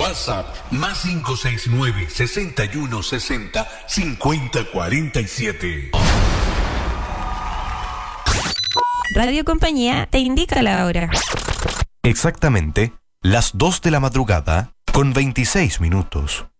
WhatsApp más 569-6160-5047. Radio Compañía te indica la hora. Exactamente las 2 de la madrugada con 26 minutos.